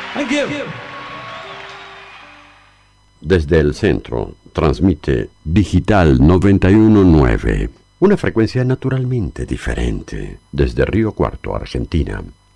Thank you. Desde el centro, transmite Digital 919, una frecuencia naturalmente diferente, desde Río Cuarto, Argentina.